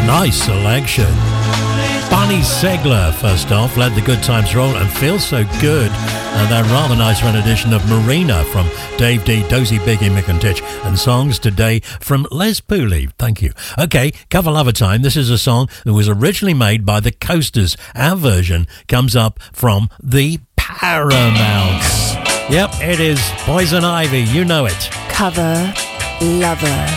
Nice selection. Barney Segler, first off, let the good times roll and feel so good. And that rather nice rendition of Marina from Dave D, Dozy Biggie McIntitch, and songs today from Les Pooley. Thank you. Okay, Cover Lover time. This is a song that was originally made by the Coasters. Our version comes up from the Paramounts. Yep, it is Poison Ivy. You know it. Cover Lover.